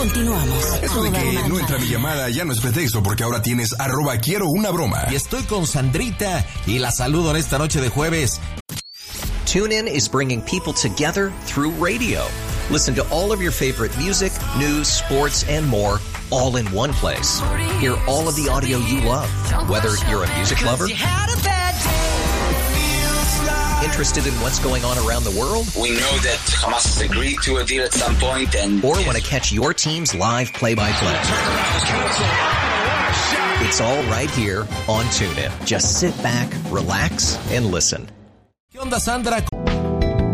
Continuamos. Eso de que no entra mi llamada ya no es pretexto, porque ahora tienes @quiero una broma. Y estoy con Sandrita y la saludo en esta noche de jueves. TuneIn is bringing people together through radio. Listen to all of your favorite music, news, sports, and more, all in one place. Hear all of the audio you love, whether you're a music lover, interested in what's going on around the world, we know that Hamas has agreed to a deal at some point, and or want to catch your team's live play-by-play. It's all right here on TuneIn. Just sit back, relax, and listen. ¿Qué onda, Sandra?